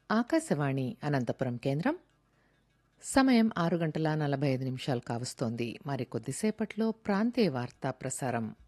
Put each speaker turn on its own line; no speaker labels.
ఆకాశవాణి అనంతపురం కేంద్రం. సమయం 6 గంటల 45 నిమిషాలు కావస్తోంది. మరి కొద్దిసేపట్లో ప్రాంతీయ వార్తా ప్రసారం.